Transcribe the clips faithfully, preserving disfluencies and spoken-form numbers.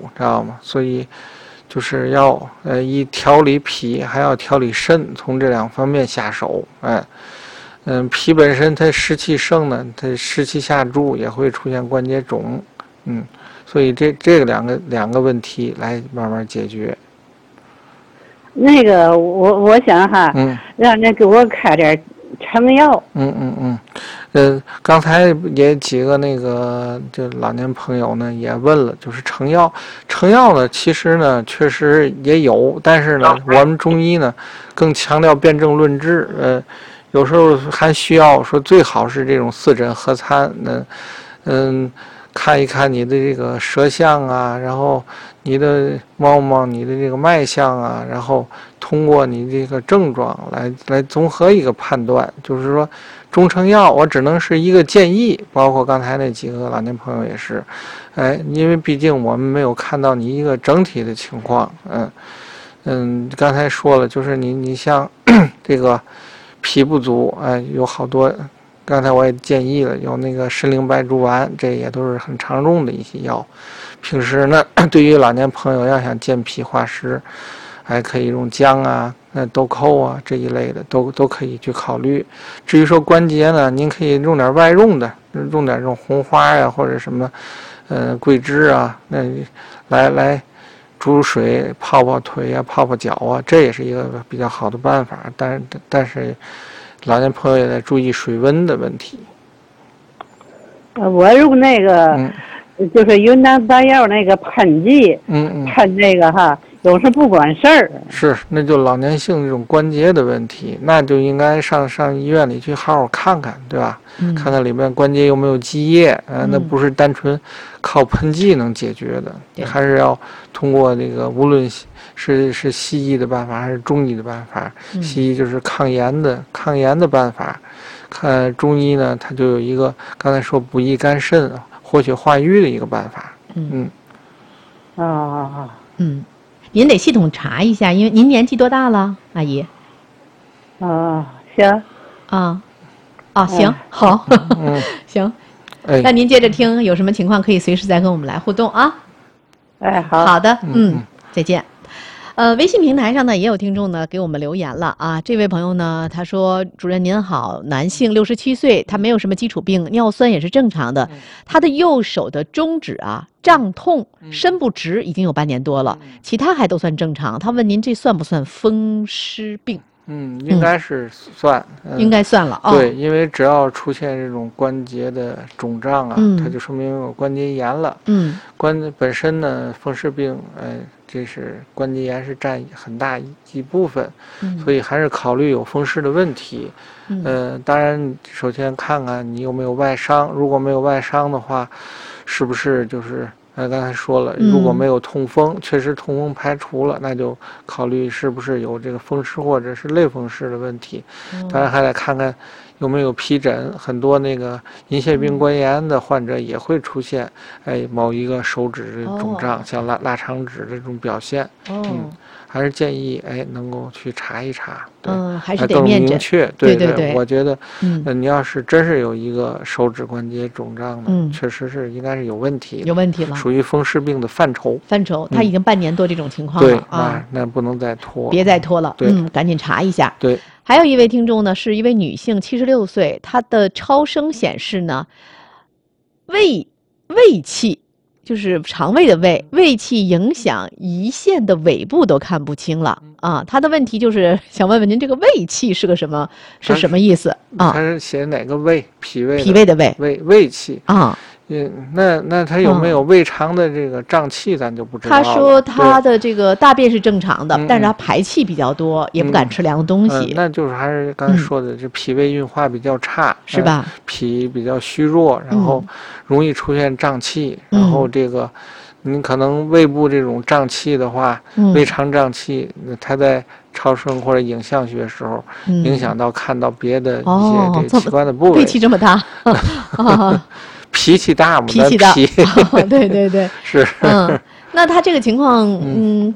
知道吗？所以就是要呃一调理脾，还要调理肾，从这两方面下手。哎，嗯，脾本身它湿气盛呢，它湿气下注也会出现关节肿，嗯，所以这这个两个两个问题来慢慢解决。 那个我我想哈， 嗯， 让人给我开点成药。 嗯嗯嗯，呃，刚才也几个那个这老年朋友呢也问了，就是成药，成药呢其实呢确实也有，但是呢我们中医呢更强调辨证论治，呃，有时候还需要说最好是这种四诊合参，那嗯。看一看你的这个舌象啊，然后你的摸摸你的这个脉象啊，然后通过你这个症状来来综合一个判断。就是说中成药我只能是一个建议，包括刚才那几个老年朋友也是，哎，因为毕竟我们没有看到你一个整体的情况。嗯嗯，刚才说了，就是你你像这个脾不足，哎，有好多。刚才我也建议了，有那个参苓白术丸，这也都是很常用的一些药。平时呢，对于老年朋友要想健脾化湿，还可以用姜啊、那豆蔻啊这一类的，都都可以去考虑。至于说关节呢，您可以用点外用的，用点这种红花呀、啊，或者什么，呃，桂枝啊，那来来煮水泡泡腿啊、泡泡脚啊，这也是一个比较好的办法。但是但是。老年朋友也得注意水温的问题。 呃，我用那个，嗯、就是云南白药那个喷剂， 嗯嗯， 喷那个哈，有时不管事儿。 是，那就老年性这种关节的问题，那就应该上上医院里去好好看看，对吧？嗯、看看里面关节有没有积液，呃，那不是单纯靠喷剂能解决的，嗯、还是要通过这个无论。是是西医的办法还是中医的办法？嗯、西医就是抗炎的抗炎的办法，看中医呢，它就有一个刚才说补益肝肾、活血化瘀的一个办法。嗯， 啊啊啊， 嗯，您得系统查一下，因为您年纪多大了，阿姨？ 啊，行， 啊，啊，行，嗯、好，嗯、行， 哎， 那您接着听，有什么情况可以随时再跟我们来互动啊。 哎，好， 好的，嗯，嗯再见。呃，微信平台上呢也有听众呢给我们留言了啊。这位朋友呢，他说：“主任您好，男性，六十七岁，他没有什么基础病，尿酸也是正常的。他的右手的中指啊胀痛，伸不直，已经有半年多了，其他还都算正常。他问您这算不算风湿病？” 嗯，应该是算， 嗯、应该算了。哦、 对，因为只要出现这种关节的肿胀啊，嗯、它就说明有关节炎了。嗯，关本身呢，风湿病，呃，这是关节炎是占很大一部分，嗯、所以还是考虑有风湿的问题。嗯、呃，当然，首先看看你有没有外伤，如果没有外伤的话，是不是就是。呃，刚才说了，如果没有痛风，嗯、确实痛风排除了，那就考虑是不是有这个风湿或者是类风湿的问题。嗯、当然还得看看有没有皮疹，很多那个银屑病关炎的患者也会出现，哎，某一个手指的肿胀，哦、像腊腊肠指这种表现。哦、嗯，还是建议哎能够去查一查。 嗯，还是得面诊。 更明确，对对 对, 对我觉得，嗯、呃，你要是真是有一个手指关节肿胀的，嗯、确实是应该是有问题的， 有问题了， 属于风湿病的范畴。 范畴，他已经半年多这种情况了， 对啊， 那那不能再拖， 别再拖了， 对， 嗯，赶紧查一下。 对， 还有一位听众呢，是一位女性，七十六岁，她的超声显示呢，胃胃气。就是肠胃的胃，胃气影响胰腺的尾部都看不清了啊！他的问题就是想问问您，这个胃气是个什么？是什么意思啊？ 他是写哪个胃？脾胃？ 脾胃的胃？ 胃胃气啊？ 嗯，那那他有没有胃肠的这个胀气，咱就不知道了。 他说他的这个大便是正常的，但是他排气比较多，也不敢吃凉东西。 那就是还是刚才说的，这脾胃运化比较差， 是吧？ 脾比较虚弱，然后容易出现胀气，然后这个你可能胃部这种胀气的话，胃肠胀气，它在超声或者影像学时候影响到看到别的一些这器官的部位。 胃气这么大。 脾气大嘛， 脾气大， 脾哦、对对对， 是。 嗯，那他这个情况，嗯，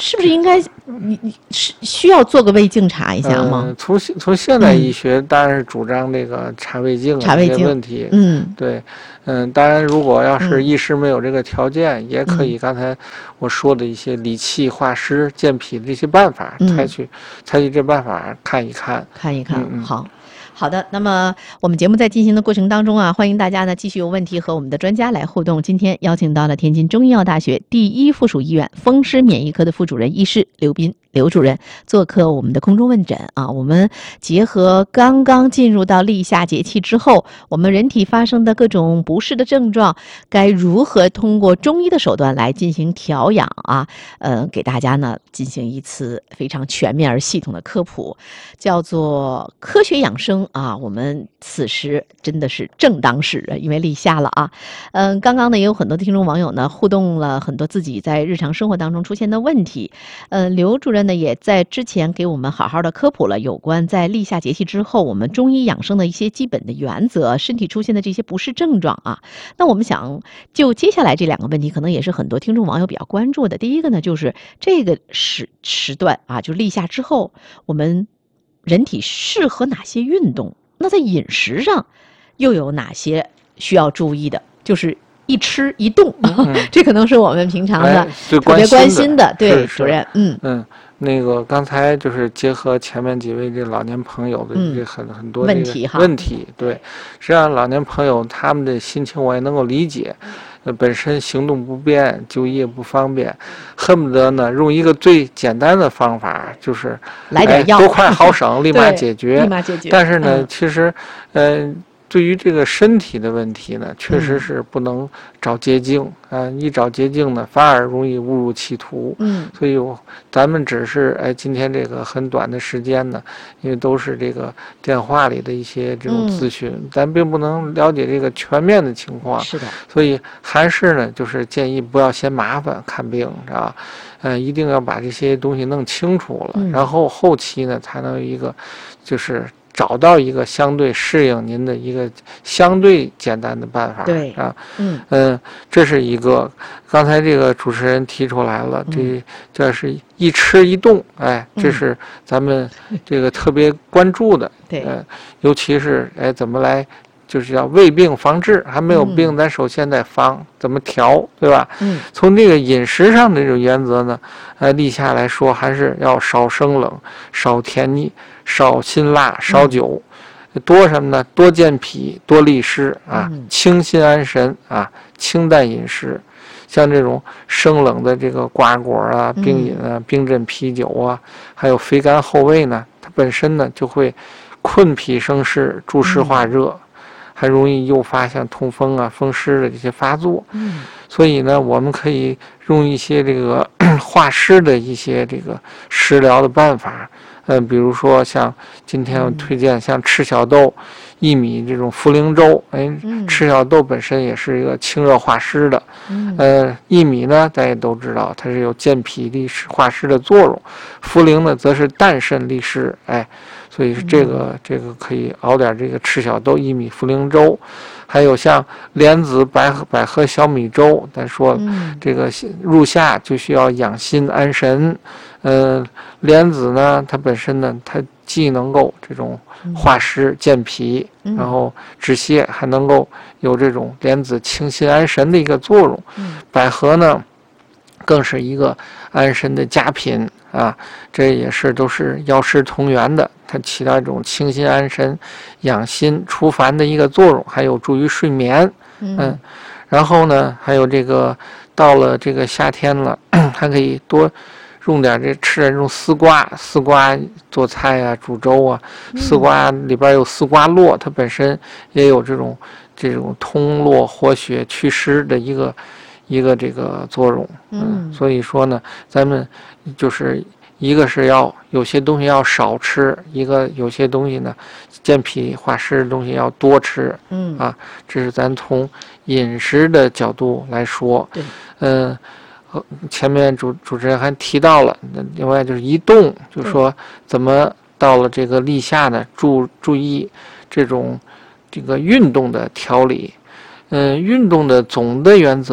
是不是应该你你是需要做个胃镜查一下吗？ 呃、从从现代医学当然是主张这个查胃镜查胃镜问题， 嗯， 对，嗯，当然如果要是医师没有这个条件， 嗯、 也可以刚才我说的一些理气化湿健脾的这些办法， 嗯、 采取采取这办法看一看， 看一看， 嗯、 好。好的，那么我们节目在进行的过程当中啊，欢迎大家呢继续有问题和我们的专家来互动。今天邀请到了天津中医药大学第一附属医院风湿免疫科的副主任医师刘斌刘主任做客我们的空中问诊啊。我们结合刚刚进入到立夏节气之后，我们人体发生的各种不适的症状，该如何通过中医的手段来进行调养啊？呃，给大家呢进行一次非常全面而系统的科普，叫做科学养生。啊，我们此时真的是正当时，因为立夏了啊。嗯，刚刚呢也有很多听众网友呢互动了很多自己在日常生活当中出现的问题。嗯，刘主任呢也在之前给我们好好的科普了有关在立夏节气之后我们中医养生的一些基本的原则，身体出现的这些不适症状啊。那我们想就接下来这两个问题，可能也是很多听众网友比较关注的。第一个呢就是这个时时段啊，就立夏之后，我们人体适合哪些运动？那在饮食上又有哪些需要注意的？就是一吃一动，嗯、这可能是我们平常的、哎、特别关心的。对，主任，嗯嗯，那个刚才就是结合前面几位这老年朋友的这很、嗯、很多问题哈， 问题，对，实际上老年朋友他们的心情我也能够理解。呃，本身行动不便，就业不方便，恨不得呢用一个最简单的方法，就是来点药， 哎、多快好省，立马解决。 立马解决。 但是呢， 嗯、 其实，嗯、呃。对于这个身体的问题呢，确实是不能找捷径啊、嗯呃！一找捷径呢，反而容易误入歧途。 嗯， 所以我咱们只是哎，今天这个很短的时间呢，因为都是这个电话里的一些这种咨询，嗯、咱并不能了解这个全面的情况。 是的。 所以还是呢，就是建议不要嫌麻烦看病，知道吧？呃，一定要把这些东西弄清楚了， 嗯、 然后后期呢，才能有一个就是找到一个相对适应您的一个相对简单的办法。 对啊， 嗯嗯、呃，这是一个。刚才这个主持人提出来了，这、 嗯、 这是一吃一动，哎，这是咱们这个特别关注的。 对、 呃，尤其是哎，怎么来？就是要未病防治，还没有病，咱首先得防，怎么调，对吧？ 嗯， 从这个饮食上的这种原则呢，呃，立夏来说，还是要少生冷、少甜腻、少辛辣、少酒，嗯、多什么呢？多健脾，多利湿啊， 嗯、 清心安神啊，清淡饮食。像这种生冷的这个瓜果啊、冰饮啊、冰镇啤酒啊，还有肥甘厚味呢，它本身呢就会困脾生湿、助湿化热。嗯，还容易诱发像痛风啊、风湿的这些发作， 嗯， 所以呢，我们可以用一些这个化湿的一些这个食疗的办法，嗯、呃，比如说像今天我推荐像赤小豆、薏米这种茯苓粥，哎，赤小豆本身也是一个清热化湿的， 嗯， 呃，薏米呢，大家都知道它是有健脾利湿、化湿的作用，茯苓呢则是淡渗利湿，哎。所以是这个、嗯、这个可以熬点这个赤小豆、薏米、茯苓粥，还有像莲子、百合、百合小米粥。咱说这个入夏就需要养心安神，呃，莲子呢，它本身呢，它既能够这种化湿健脾， 嗯、 然后止泻，还能够有这种莲子清心安神的一个作用。 嗯、 百合呢，更是一个安神的佳品啊，这也是都是药食同源的。它起到一种清心安神、养心除烦的一个作用，还有助于睡眠。 嗯， 嗯然后呢，还有这个到了这个夏天了，还可以多用点这吃点这种丝瓜，丝瓜做菜啊、煮粥啊，丝瓜里边有丝瓜络，它本身也有这种这种通络活血、祛湿的一个一个这个作用。 嗯， 所以说呢，咱们就是。一个是要有些东西要少吃，一个有些东西呢，健脾化湿的东西要多吃。 嗯啊，这是咱从饮食的角度来说。 对， 嗯、呃，前面主主持人还提到了，另外就是一动，就是说怎么到了这个立夏呢，注注意这种这个运动的调理。嗯、呃，运动的总的原则呢，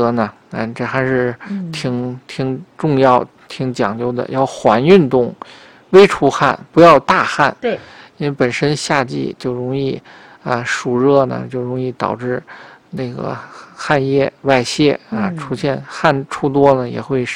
嗯，这还是挺挺重要、挺讲究的，要缓运动，微出汗，不要大汗。 对， 因为本身夏季就容易啊暑热呢，就容易导致那个汗液外泄啊，出现汗出多了也会